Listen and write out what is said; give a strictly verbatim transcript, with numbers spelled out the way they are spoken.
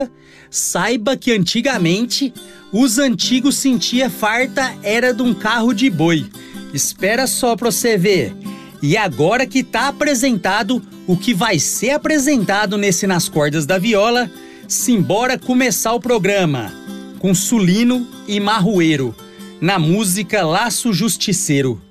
Saiba que antigamente os antigos sentia farta era de um carro de boi. Espera só pra você ver. E agora que tá apresentado o que vai ser apresentado nesse Nas Cordas da Viola, simbora começar o programa com Sulino e Marroeiro, na música Laço Justiceiro.